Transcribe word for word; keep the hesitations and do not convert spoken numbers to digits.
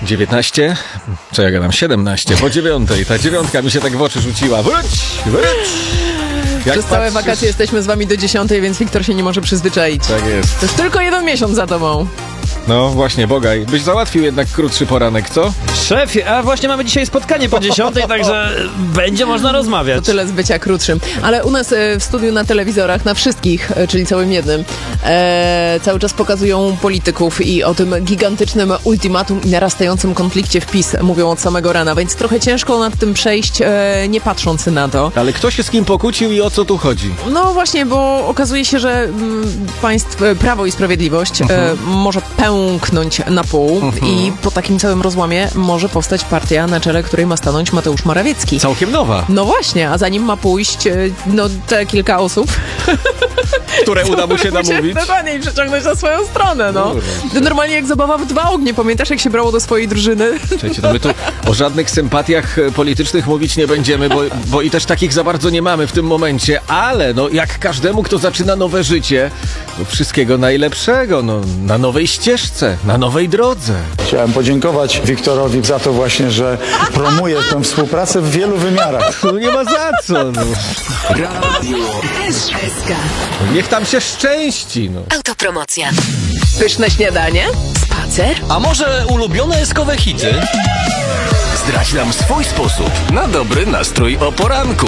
dziewiętnaście, co ja gadam, siedemnaście, po dziewiątej, ta dziewiątka mi się tak w oczy rzuciła. Wróć, wróć! Jak Przez całe patrzysz... wakacje jesteśmy z wami do dziesiątej, więc Wiktor się nie może przyzwyczaić. Tak jest. To jest tylko jeden miesiąc za tobą. No właśnie, Bogaj, byś załatwił jednak krótszy poranek, co? Szefie, a właśnie mamy dzisiaj spotkanie po dziesiątej, także będzie można rozmawiać. To tyle z bycia krótszym. Ale u nas e, w studiu na telewizorach, na wszystkich, e, czyli całym jednym, e, cały czas pokazują polityków i o tym gigantycznym ultimatum i narastającym konflikcie w PiS mówią od samego rana, więc trochę ciężko nad tym przejść, e, nie patrząc na to. Ale kto się z kim pokłócił i o co tu chodzi? No właśnie, bo okazuje się, że mm, państw, Prawo i Sprawiedliwość Mhm. e, może pęknąć na pół Mhm. i po takim całym rozłamie może powstać partia, na czele której ma stanąć Mateusz Morawiecki. Całkiem nowa. No właśnie, a za nim ma pójść e, no te kilka osób, Które uda mu się namówić. dokładnie, i przeciągnąć na swoją stronę, no. To normalnie jak zabawa w dwa ognie. Pamiętasz, jak się brało do swojej drużyny? Słuchajcie, to my tu o żadnych sympatiach politycznych mówić nie będziemy, bo, bo i też takich za bardzo nie mamy w tym momencie, ale no jak każdemu, kto zaczyna nowe życie, no wszystkiego najlepszego, no na nowej ścieżce, na nowej drodze. Chciałem podziękować Wiktorowi za to właśnie, że promuje tę współpracę w wielu wymiarach. No nie ma za co, no. Radio S S K. Niech tam się szczęści, no. Autopromocja. Pyszne śniadanie? Spacer? A może ulubione eskowe hity? Zdradź nam swój sposób na dobry nastrój o poranku.